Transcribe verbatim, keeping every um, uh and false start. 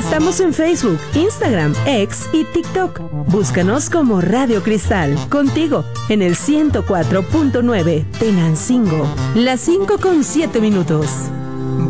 Estamos en Facebook, Instagram, X y TikTok. Búscanos como Radio Cristal, contigo en el ciento cuatro punto nueve Tenancingo, las cinco con siete minutos.